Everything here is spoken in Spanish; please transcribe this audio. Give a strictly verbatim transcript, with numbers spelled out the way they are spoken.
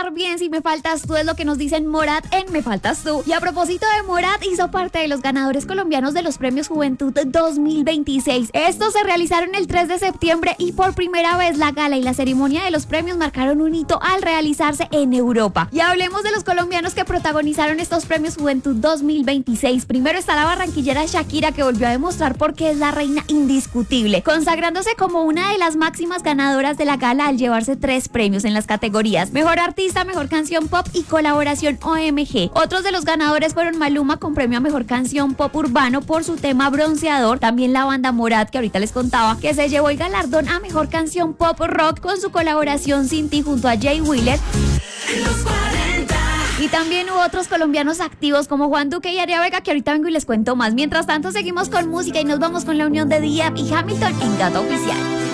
estar bien si me faltas tú, es lo que nos dicen Morat en Me Faltas Tú. Y a propósito de Morat, hizo parte de los ganadores colombianos de los Premios Juventud dos mil veintiséis. Estos se realizaron el tres de septiembre y por primera vez la gala y la ceremonia de los premios marcaron un hito al realizarse en Europa. Y hablemos de los colombianos que protagonizaron estos Premios Juventud dos mil veintiséis. Primero está la barranquillera Shakira, que volvió a demostrar por qué es la reina indiscutible, consagrándose como una de las máximas ganadoras de la gala al llevarse tres premios en las categorías Mejor Artista, Mejor Canción Pop y Colaboración O M G. Otros de los ganadores fueron Maluma con premio a Mejor Canción Pop Urbano por su tema Bronceador, también la banda Morat, que ahorita les contaba, que se llevó el galardón a Mejor Canción Pop Rock con su colaboración Sin Ti junto a Jay Wheeler. Y también hubo otros colombianos activos como Juan Duque y Aria Vega, que ahorita vengo y les cuento más. Mientras tanto seguimos con música y nos vamos con la unión de Diab y Hamilton en Gata Oficial.